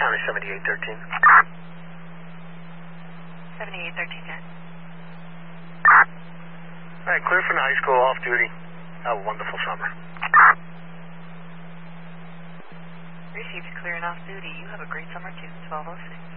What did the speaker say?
County 7813. 7813, yeah. All right, clear from the high school, off duty. Have a wonderful summer. Received clear and off duty. You have a great summer too, 1206.